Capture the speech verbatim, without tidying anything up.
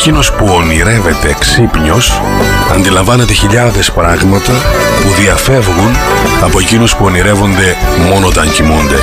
Εκείνος που ονειρεύεται ξύπνιος αντιλαμβάνεται χιλιάδες πράγματα που διαφεύγουν από εκείνους που ονειρεύονται μόνο όταν κοιμούνται.